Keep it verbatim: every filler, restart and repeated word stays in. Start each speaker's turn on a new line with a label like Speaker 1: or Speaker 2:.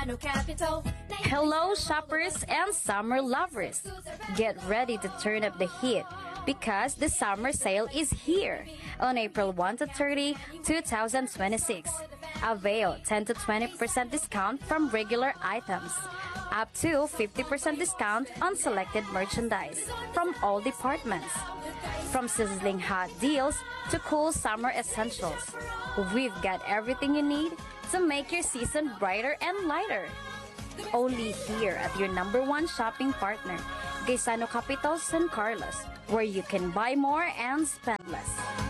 Speaker 1: Hello, shoppers and summer lovers. Get ready to turn up the heat because the summer sale is here on April first to thirtieth, twenty twenty-six. Avail ten to twenty percent discount from regular items, up to fifty percent discount on selected merchandise from all departments. From sizzling hot deals to cool summer essentials, we've got everything you need to make your season brighter and lighter. Only here at your number one shopping partner, Gaisano Capital San Carlos, where you can buy more and spend less.